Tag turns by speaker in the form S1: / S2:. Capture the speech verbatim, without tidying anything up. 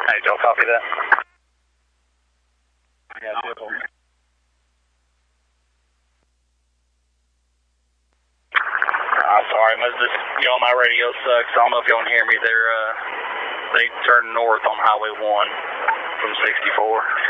S1: Hey, Joe, copy that.
S2: Yeah, beautiful.
S1: I'm sorry, this, y'all, my radio sucks. I don't know if y'all can hear me. They're, uh, they turned north on Highway one from sixty-four.